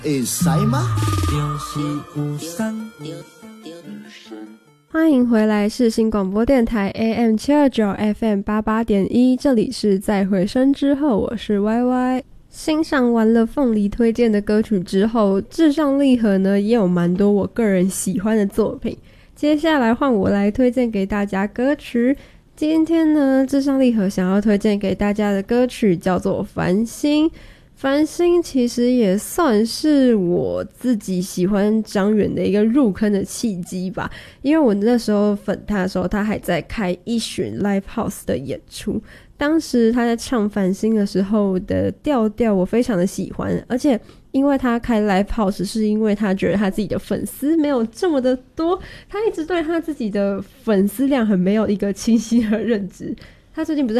会使吗？ 欢迎回来世新广播电台 AM 729 FM 88.1，这里是在回声之后，我是 YY。欣赏完了凤梨推荐的歌曲之后，至上励合呢也有蛮多我个人喜欢的作品。接下来换我来推荐给大家歌曲。今天呢，至上励合想要推荐给大家的歌曲叫做《繁星》。繁星其实也算是我自己喜欢张远的一个入坑的契机吧，因为我那时候粉他的时候，他还在开一巡 Live House 的演出，当时他在唱繁星的时候的调调我非常的喜欢，而且因为他开 Live House 是因为他觉得他自己的粉丝没有这么的多，他一直对他自己的粉丝量很没有一个清晰的认知。他最近不是